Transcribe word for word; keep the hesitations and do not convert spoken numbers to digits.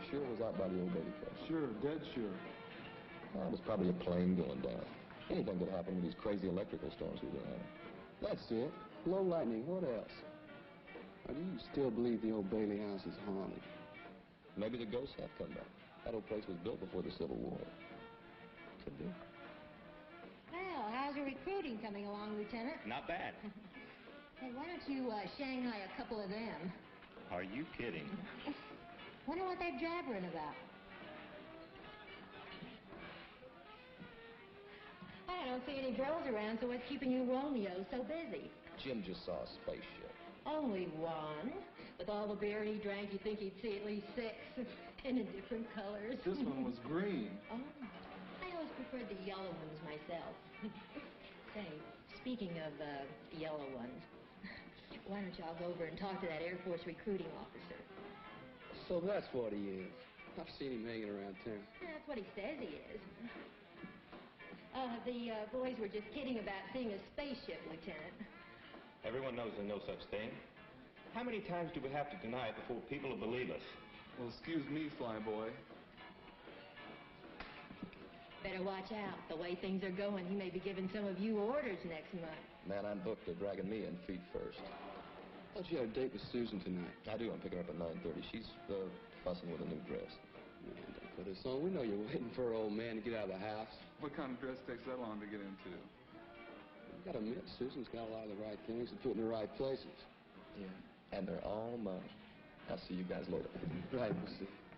sure it was out by the old Bailey place? Sure, dead sure. Well, it was probably a plane going down. Anything could happen with these crazy electrical storms we've been having. That's it. Low lightning, what else? Or do you still believe the old Bailey house is haunted? Maybe the ghosts have come back. That old place was built before the Civil War. Could be. Well, how's your recruiting coming along, Lieutenant? Not bad. Hey, why don't you uh, Shanghai a couple of them? Are you kidding? Wonder what they're jabbering about. I don't see any girls around, so what's keeping you Romeo so busy? Jim just saw a spaceship. Only one. With all the beer he drank, you'd think he'd see at least six in different colors. This one was green. Oh, I always preferred the yellow ones myself. Say, speaking of uh, yellow ones, why don't y'all go over and talk to that Air Force recruiting officer? So that's what he is. I've seen him hanging around town. That's what he says he is. Uh, the uh, boys were just kidding about seeing a spaceship, Lieutenant. Everyone knows there's no such thing. How many times do we have to deny it before people will believe us? Well, excuse me, Flyboy. Better watch out. The way things are going, he may be giving some of you orders next month. Man, I'm booked. They're dragging me in feet first. Thought you had a date with Susan tonight. I do. I'm picking her up at nine thirty. She's uh, fussing with a new dress. Man, don't put us on. We know you're waiting for her old man to get out of the house. What kind of dress takes that long to get into? You gotta admit, Susan's got a lot of the right things and put in the right places. Yeah. And they're all mine. I'll see you guys later. Right, we'll see.